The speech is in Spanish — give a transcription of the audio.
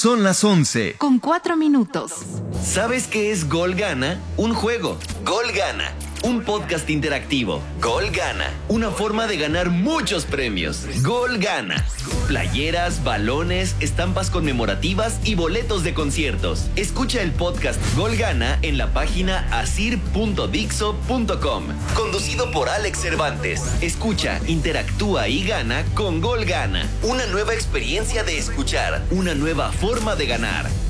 Son las 11. Con 4 minutos. ¿Sabes qué es Gol Gana? Un juego. Gol Gana. Un podcast interactivo. Gol Gana. Una forma de ganar muchos premios. Gol Gana. Playeras, balones, estampas conmemorativas y boletos de conciertos. Escucha el podcast Gol Gana en la página asir.dixo.com. Conducido por Alex Cervantes. Escucha, interactúa y gana con Gol Gana. Una nueva experiencia de escuchar. Una nueva forma de ganar.